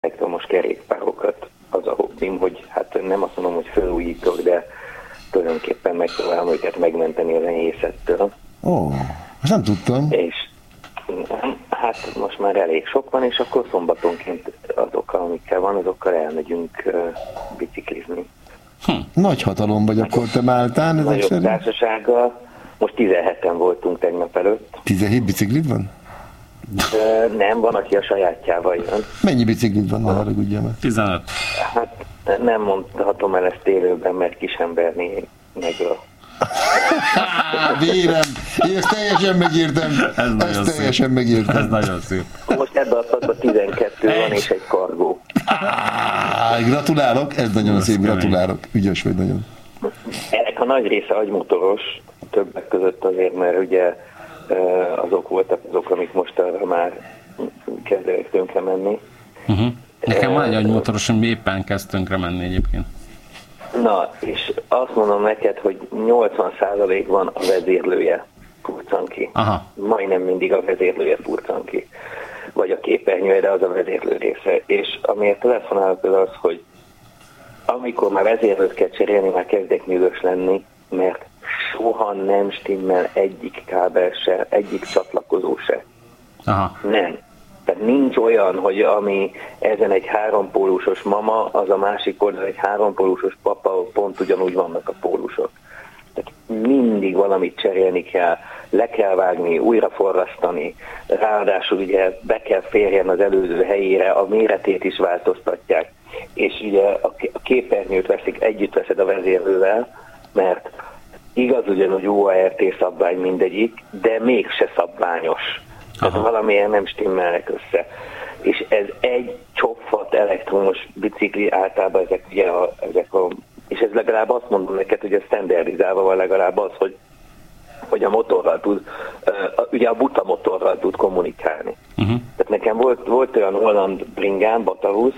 elektromos kerékpárokat. Az a hobbim, hogy hát nem azt mondom, hogy felújítok, de tulajdonképpen megpróbálom őket megmenteni az enyészettől. Azt nem tudtam. És hát most már elég sok van, és akkor szombatonként azokkal, amikkel van, azokkal elmegyünk biciklizni. Nagy hatalom vagy akkor te Máltán? Nagyobb társasággal. Most 17-en voltunk tegnap előtt. 17 biciklid van? Nem, van, aki a sajátjával jön. Mennyi biciklid van? Ne haragudjam el. 15. Hát nem mondhatom el ezt élőben, mert kisemberni megöl. Vérem! Én ezt teljesen megértem. Ezt teljesen megértem. Ez nagyon szép. Most ebben a szakban 12 van és egy kargó. Gratulálok, ez nagyon szép, gratulálok. Ügyes vagy nagyon. Ennek a nagy része agymotoros, többek között azért, mert ugye azok voltak azok, amik most arra már kezdenek tönkre menni. Nekem van egy agymotoros, ami éppen kezd tönkre menni egyébként. Na, és azt mondom neked, hogy 80% van a vezérlője furcan ki. Aha. Majdnem mindig a vezérlője furcan ki. Vagy a képernyője, de az a vezérlő része. És amiért telefonálok az az, hogy amikor már vezérlőt kell cserélni, már kezdek nyűgös lenni, mert soha nem stimmel egyik kábel se, egyik csatlakozó se. Aha. Nem. Tehát nincs olyan, hogy ami ezen egy hárompólusos mama, az a másik oldal egy hárompólusos papa, pont ugyanúgy vannak a pólusok. Tehát mindig valamit cserélni kell, le kell vágni, újra forrasztani, ráadásul ugye be kell férjen az előző helyére, a méretét is változtatják, és ugye a képernyőt veszik, együtt veszed a vezérlővel, mert igaz ugyanúgy UART szabvány mindegyik, de mégse szabványos. Tehát valamilyen nem stimmelnek össze. És ez egy csopfat elektromos bicikli, általában és ez legalább azt mondom neked, hogy ez standardizálva van legalább az, hogy a motorral tud, ugye a buta motorral tud kommunikálni. Tehát nekem volt olyan holland bringám, Batahusz,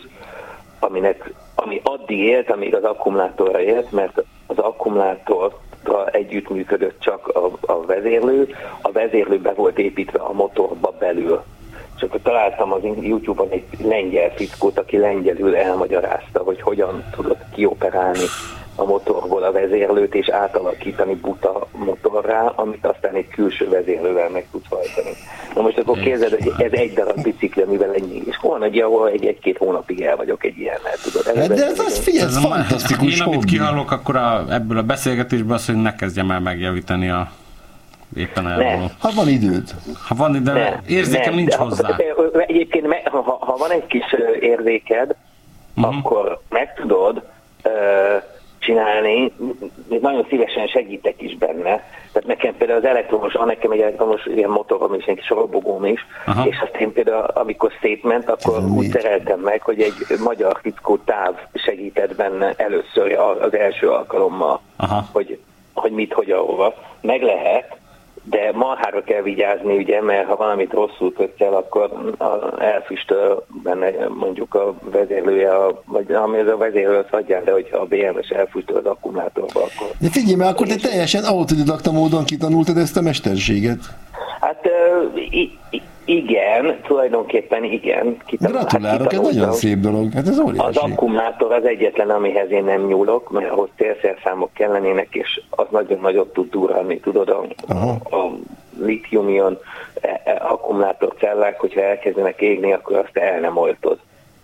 ami addig élt, amíg az akkumulátorra élt, mert az akkumulátor együttműködött csak a vezérlő be volt építve a motorba belül. És akkor találtam az YouTube-on egy lengyel fickót, aki lengyelül elmagyarázta, hogy hogyan tudod kioperálni a motorból a vezérlőt és átalakítani buta motorrá, amit aztán egy külső vezérlővel meg tudsz hajtani. Na most akkor képzeld, hogy ez egy darab bicikli, amivel ennyi, és hol egy, ahol egy-két hónapig el vagyok egy ilyennel, tudod. De ez fantasztikus. Én amit kihallok, akkor ebből a beszélgetésből az, hogy ne kezdjem el megjavítani a éppen elvaló. Ha van időd. Ha van ide, érzékem nincs hozzá. Egyébként, ha van egy kis érzéked, akkor meg tudod csinálni, nagyon szívesen segítek is benne. Tehát nekem például az elektromos, nekem egy elektromos ilyen motorom és egy kis robogóm is, és azt én például, amikor szétment, akkor úgy szereltem meg, hogy egy magyar fickó táv segített benne először az első alkalommal, hogy mit, hogy ahova. Meg lehet, de marhára kell vigyázni, ugye, mert ha valamit rosszul kötsz el, akkor elfüstöl benne mondjuk a vezérlője, vagy ami az a vezérlőt hagyjál, de hogyha a BMS elfüstöl az akkumulátorba, akkor... De figyelj, mert akkor te teljesen autodidakta módon kitanultad ezt a mesterséget. Hát igen, tulajdonképpen igen. Gratulálok, ez nagyon szép dolog. Hát ez óriási. Az akkumulátor az egyetlen, amihez én nem nyúlok, mert ahhoz célszerszámok kellenének, és az nagyon nagyot tud durrani, tudod, a litium-ion akkumulátorcellák, hogyha elkezdenek égni, akkor azt el nem oltod.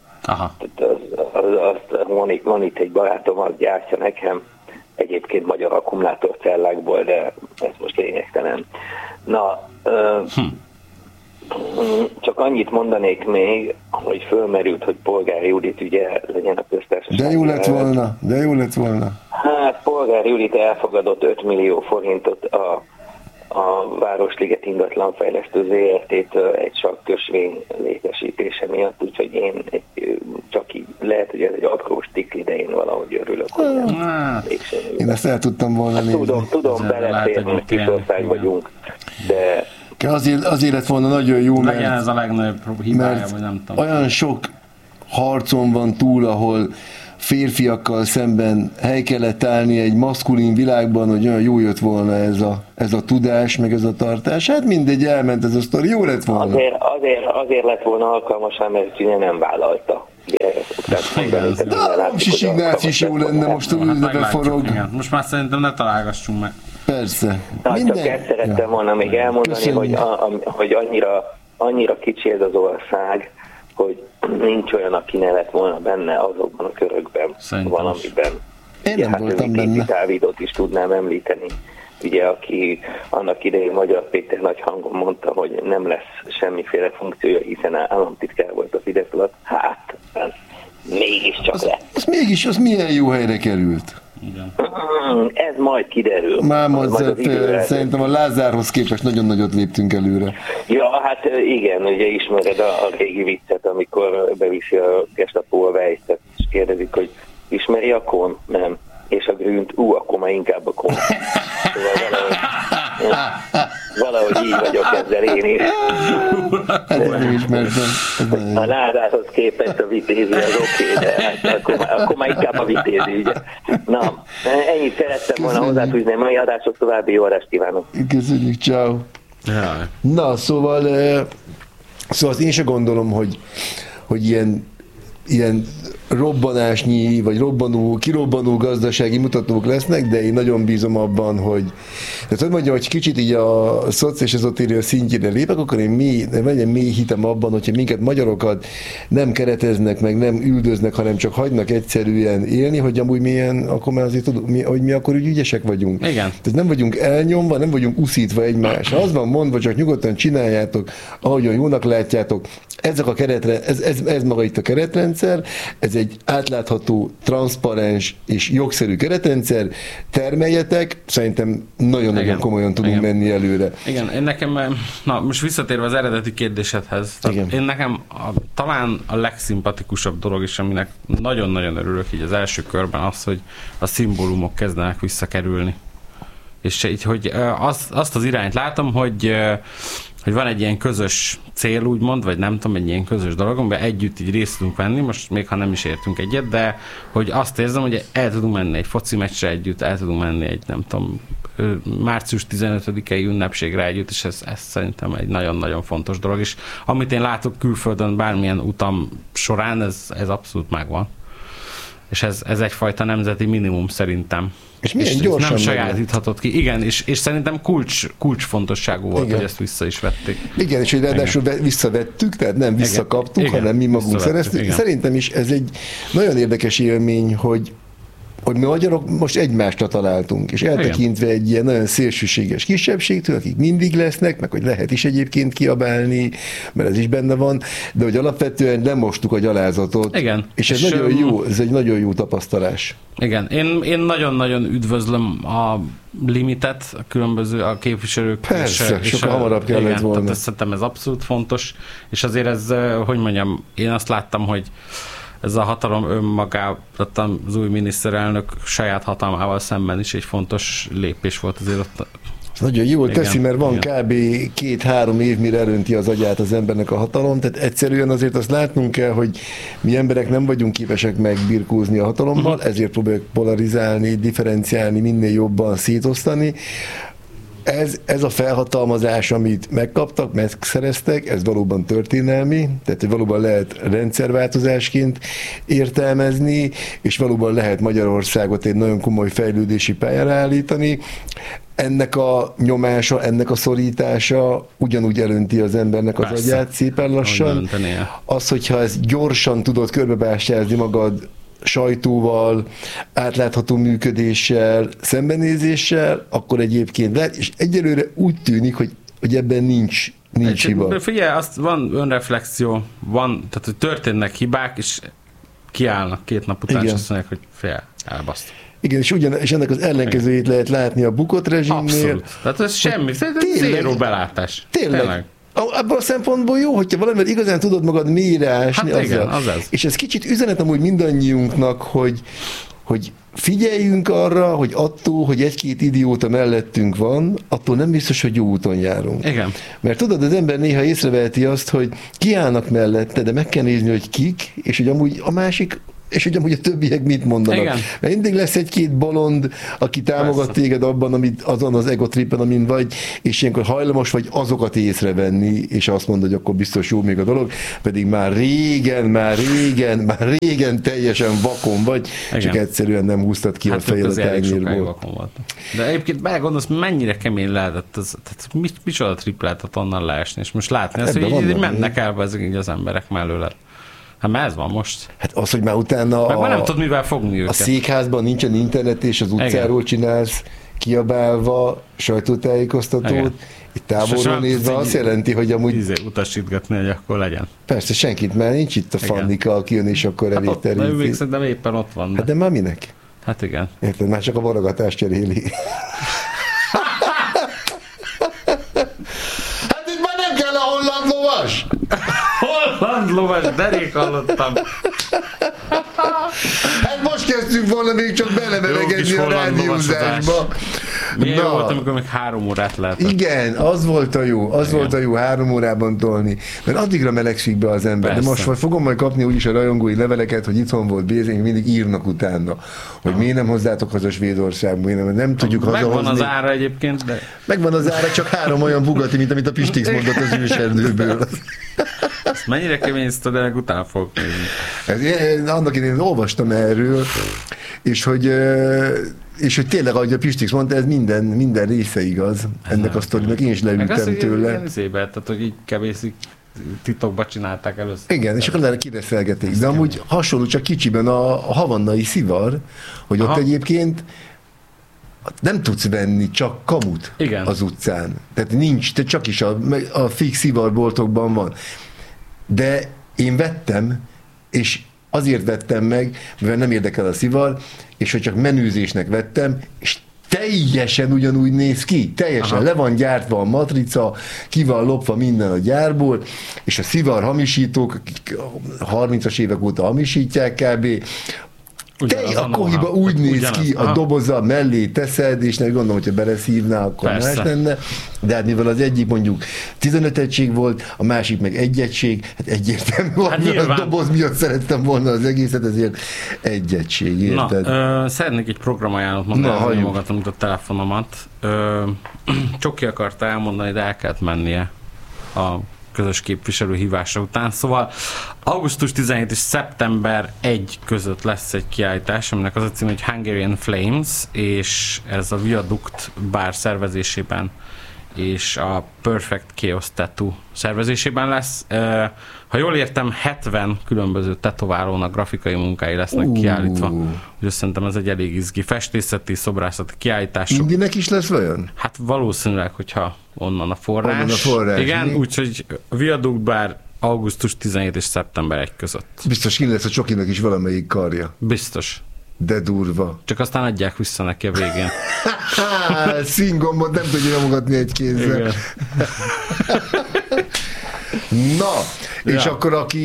Van itt egy barátom, az gyártja nekem, egyébként magyar akkumulátorcellákból, de ez most lényegtelen. Na, csak annyit mondanék még, hogy fölmerült, hogy Polgár Judit ugye legyen a köztársaság. De jó lett volna. Hát Polgár Judit elfogadott 5 millió forintot a Városliget ingatlanfejlesztő ZRT-től egy sakkösvény létesítése miatt, úgyhogy én csak így lehet, hogy ez egy aprós tikli, de én valahogy örülök, hogy én ezt el tudtam volna nézni. Tudom beleférni, hogy Kisország vagyunk, de azért lett volna nagyon jó, mert legyen ez a legnagyobb hibája, vagy nem tudom. Olyan sok harcon van túl, ahol férfiakkal szemben hely kellett állni egy maszkulin világban, hogy olyan jó jött volna ez a tudás, meg ez a tartás. Hát mindegy, elment ez a sztori, jó lett volna. Azért lett volna alkalmas, mert ugye nem vállalta. tudták mondani. De a Romsis Ignác is jó lenne, most úgy ünnepbe forog. Igen. Most már szerintem ne találgassunk meg. Persze. Csak ezt szerettem volna még elmondani, hogy annyira kicsi ez az ország, hogy nincs olyan, aki ne lett volna benne azokban a körökben, szerintem valamiben. Én nem voltam benne. Dávidot is tudnám említeni, ugye, aki annak idején Magyar Péter nagy hangon mondta, hogy nem lesz semmiféle funkciója, hiszen államtitkár volt a Fidesz alatt. Hát, mégiscsak lett. Az milyen jó helyre került. Igen. Ez majd kiderül. Szerintem a Lázárhoz képest nagyon nagyot léptünk előre. Ja, hát igen, ugye ismered a régi viccet, amikor beviszi a Gestapo a Weisset, és kérdezik, hogy ismeri a Kohn? Nem. És a Grünt? Akkor már inkább a Kohn. Valahogy így vagyok ezzel én is. Nem ismertem. A Lázárhoz képest a Vitézi az oké, de hát akkor már inkább a Vitézi, ugye. Na, ennyit szerettem volna hozzáfűzni, mai adások, további jó adást kívánok. Köszönjük, ciao. Na, szóval azt én se gondolom, hogy ilyen robbanásnyi, vagy kirobbanó gazdasági mutatók lesznek, de én nagyon bízom abban, hogy mondjam, hogy kicsit így a szociális szintjére lépek, akkor legyen mély hitem abban, hogyha minket magyarokat nem kereteznek, meg nem üldöznek, hanem csak hagynak egyszerűen élni, hogy amúgy akkor már azért tudunk, hogy mi akkor úgy ügyesek vagyunk. Igen. Tehát nem vagyunk elnyomva, nem vagyunk uszítva egymásra. Az van mondva, csak nyugodtan csináljátok, ahogyan jónak látjátok. Ez maga itt a keretrendszer, ez egy átlátható, transzparens és jogszerű keretrendszer, termeljetek, szerintem nagyon-nagyon komolyan tudunk menni előre. Igen, most visszatérve az eredeti kérdésedhez, én nekem talán a legszimpatikusabb dolog is, aminek nagyon-nagyon örülök így az első körben az, hogy a szimbólumok kezdenek visszakerülni. És így, hogy azt az irányt látom, hogy van egy ilyen közös cél, úgymond, vagy nem tudom, egy ilyen közös dolog, amiben együtt így részt tudunk venni, most még ha nem is értünk egyet, de hogy azt érzem, hogy el tudunk menni egy foci meccsre együtt, el tudunk menni egy, nem tudom, március 15-i ünnepségre együtt, és ez szerintem egy nagyon-nagyon fontos dolog, és amit én látok külföldön bármilyen utam során, ez abszolút megvan. És ez egyfajta nemzeti minimum szerintem. És milyen gyorsan nem sajátíthatott ki. Igen, és szerintem kulcsfontosságú volt, hogy ezt vissza is vették. Igen, és hogy ráadásul visszavettük, tehát nem visszakaptuk, hanem mi magunk szereztük. Igen. Szerintem is ez egy nagyon érdekes élmény, hogy mi magyarok most egymásra találtunk, és eltekintve egy ilyen nagyon szélsőséges kisebbségtől, akik mindig lesznek, meg hogy lehet is egyébként kiabálni, mert ez is benne van, de hogy alapvetően lemostuk a gyalázatot. Igen. És ez nagyon jó, ez egy nagyon jó tapasztalás. Igen, én nagyon-nagyon üdvözlöm a limitet, a különböző a képviselők. Persze, sokkal hamarabb kellett volna. Tehát szerintem ez abszolút fontos, és azért ez, hogy mondjam, én azt láttam, hogy ez a hatalom önmagában, az új miniszterelnök saját hatalmával szemben is egy fontos lépés volt azért ott. Ez nagyon jól teszi, mert van kb. 2-3 év, mire elönti az agyát az embernek a hatalom, tehát egyszerűen azért azt látnunk kell, hogy mi emberek nem vagyunk képesek megbirkózni a hatalommal, ezért próbáljuk polarizálni, differenciálni, minél jobban szétosztani. Ez a felhatalmazás, amit megkaptak, megszereztek, ez valóban történelmi, tehát valóban lehet rendszerváltozásként értelmezni, és valóban lehet Magyarországot egy nagyon komoly fejlődési pályára állítani. Ennek a nyomása, ennek a szorítása ugyanúgy elönti az embernek az agyát szépen lassan. Az, hogyha ezt gyorsan tudod körbebástyázni magad sajtóval, átlátható működéssel, szembenézéssel, akkor egyébként lehet, és egyelőre úgy tűnik, hogy ebben nincs hiba. Figyelj, van önreflexió, tehát hogy történnek hibák, és kiállnak 2 nap után, és azt mondják, hogy elbasztok. Igen, és ennek az ellenkezőjét lehet látni a bukott rezsimnél. Abszolút. Tehát ez semmi, zéró belátás. Tényleg. Abban a szempontból jó, hogyha valamivel igazán tudod magad mélyre ásni. Hát igen, az ez. És ez kicsit üzenet amúgy mindannyiunknak, hogy figyeljünk arra, hogy attól, hogy 1-2 idióta mellettünk van, attól nem biztos, hogy jó úton járunk. Igen. Mert tudod, az ember néha észreveheti azt, hogy kiállnak mellette, de meg kell nézni, hogy kik, és hogy amúgy a másik és hogy amúgy a többiek mit mondanak. Igen. Mert mindig lesz egy-két bolond, aki támogat téged abban, amit azon az egotrippen, amin vagy, és ilyenkor hajlamos vagy azokat észrevenni, és azt mondod, hogy akkor biztos jó még a dolog, pedig már régen teljesen vakon vagy, igen. Csak egyszerűen nem húztad ki a fejed a tányérból. De egyébként belegondolsz, mennyire kemény lehetett, tehát micsoda trip lehetett onnan leesni, és most látni azt, hogy így mennek el ezek az emberek mellőle. Hát már ez van most. Hát az, hogy már utána meg már nem tudod, mivel fogni őket. A székházban nincsen internet, és az utcáról csinálsz kiabálva sajtótájékoztatót, igen. Itt távolról nézve azt jelenti, hogy amúgy... utasítgatni, hogy akkor legyen. Persze, senkit már nincs itt a Fannika, aki jön, és akkor elég teríti. Hát még szerintem éppen ott van. Hát de már minek? Hát igen. Érted, már csak a varagatást cseréli. Hát itt már nem kell a holland lovas! Holland lovas, derék hallottam. Hát most kezdtünk volna még csak belemelegedni a rádiózásba. Milyen jó volt, amikor még 3 órát lehetett. Igen, az volt a jó 3 órában tolni. Mert addigra melegszik be az ember. Persze. De most fogom majd kapni úgyis a rajongói leveleket, hogy itthon volt Bézénk, mindig írnak utána, hogy miért nem hozzátok haza Svédországba, nem tudjuk hazahozni. Megvan az ára egyébként, de... Megvan az ára, csak 3 olyan Bugatti, mint amit a Pistix mondott az őserdőből. Ezt mennyire kemény sztodenek, utána fogok nézni. Annak én olvastam erről, és hogy tényleg, ahogy a Pistix mondta, ez minden része igaz ennek a sztorinak, én is leültem tőle. Igen, tehát, hogy így kevészik titokba csinálták először. Igen, és akkor kireszelgetik. De amúgy hasonló, csak kicsiben a havannai szivar, hogy ott egyébként nem tudsz venni csak kamut az utcán. Tehát nincs, te csak is a fix szivarboltokban van. De én vettem, és azért vettem meg, mivel nem érdekel a szivar, és hogy csak menőzésnek vettem, és teljesen ugyanúgy néz ki, teljesen le van gyártva a matrica, ki van lopva minden a gyárból, és a szivar hamisítók, akik 30-as évek óta hamisítják kb., a kohiba úgy néz ki, a doboza mellé teszed, és nem gondolom, hogyha beleszívná, akkor más lenne. De hát mivel az egyik mondjuk 15 egység volt, a másik meg 1 egység, hát egyértelmű volt, a doboz miatt szerettem volna az egészet, ezért 1 egység, érted? Szeretnék egy programajánlót mondani, nyomogatom itt a telefonomat. Csoki akarta elmondani, de el kellett mennie a közös képviselő hívása után. Szóval augusztus 17 és szeptember 1 között lesz egy kiállítás, aminek az a cím, hogy Hungarian Flames, és ez a Viaduct bár szervezésében és a Perfect Chaos Tattoo szervezésében lesz. Ha jól értem, 70 különböző tetoválónak grafikai munkái lesznek kiállítva. Úgyhogy szerintem ez egy elég izgi festészeti, szobrászati kiállítás. Indinek is lesz olyan? Hát valószínűleg, hogyha onnan a forrás. Igen, úgyhogy a Viaduct bár augusztus 17 és szeptember 1 között. Biztos ki lesz a Csokinak is valamelyik karja. Biztos. De durva. Csak aztán adják vissza neki a végén. Színgombot nem tudja nyomogatni egy kézzel. Na, és akkor aki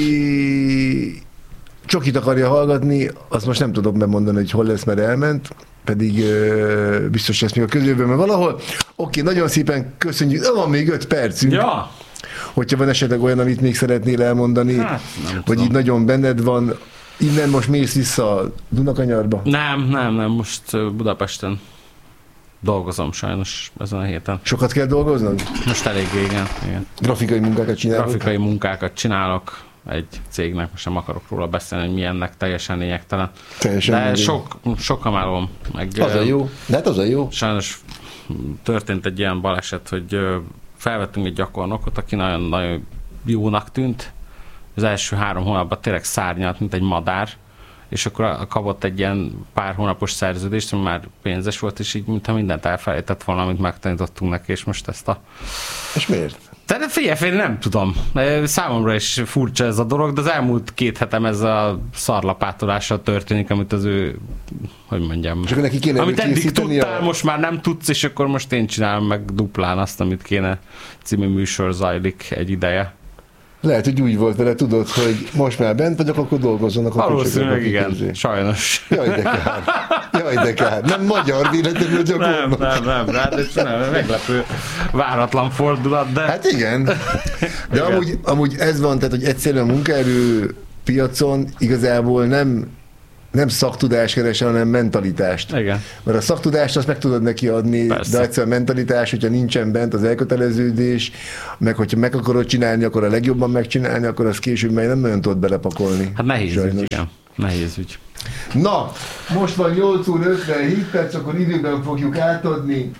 Csokit akarja hallgatni, azt most nem tudom bemondani, hogy hol lesz, mert elment, pedig biztos lesz még a közelben valahol. Oké, nagyon szépen köszönjük. Van még 5 percünk. Ja. Hogyha van esetleg olyan, amit még szeretnél elmondani, vagy így nagyon benned van. Innen most mész vissza Dunakanyarba? Nem, most Budapesten dolgozom sajnos ezen a héten. Sokat kell dolgoznod? Most eléggé, igen. Grafikai munkákat csinálok? Grafikai munkákat csinálok egy cégnek, most sem akarok róla beszélni, hogy milyennek, teljesen lényegtelen. De sok kamelom. Az a jó. De hát az a jó. Sajnos történt egy ilyen baleset, hogy felvettünk egy gyakornokot, aki nagyon-nagyon jónak tűnt. Az első 3 hónapban tényleg szárnyalt, mint egy madár, és akkor kapott egy ilyen pár hónapos szerződést, ami már pénzes volt, és így mintha mindent elfelejtett volna, amit megtanítottunk neki, és most ezt a... És miért? De figyelj, nem tudom. Számomra is furcsa ez a dolog, de az elmúlt 2 hetem ez a szarlapátolással történik, amit az ő, hogy mondjam, amit eddig tudtál, most már nem tudsz, és akkor most én csinálom meg duplán azt, amit kéne. Című műsor zajlik egy ideje. Lehet, hogy úgy volt vele, tudod, hogy most már bent vagyok, akkor dolgozzanak a valószínűleg igen, sajnos. Jaj, de kár. Nem magyar véletlenül gyakorlom. Nem, ráadásul meglepő váratlan fordulat, de... Hát igen. De amúgy ez van, tehát, hogy egyszerűen a munkaerő piacon igazából nem szaktudást keresel, hanem mentalitást. Igen. Mert a szaktudást azt meg tudod neki adni, persze. De egyszer a mentalitás, hogyha nincsen bent az elköteleződés, meg hogyha meg akarod csinálni, akkor a legjobban megcsinálni, akkor az később meg nem nagyon tudod belepakolni. Hát nehéz ügy, igen. Nehéz ügy. Na, most van 8 óra 57 perc, akkor időben fogjuk átadni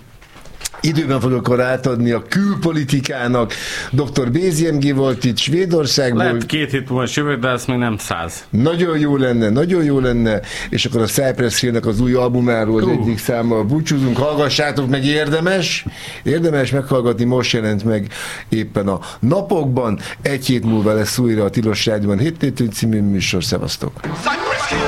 a külpolitikának. Dr. BZMG volt itt Svédországból. Lehet 2 hét múlva jövök, de ez még nem 100. Nagyon jó lenne, és akkor a Cypress Hill-nek az új albumáról az egyik számmal búcsúzunk. Hallgassátok meg, érdemes meghallgatni, most jelent meg éppen a napokban. 1 hét múlva lesz újra a Tilos Rádióban Héttétő című műsor. Szevasztok!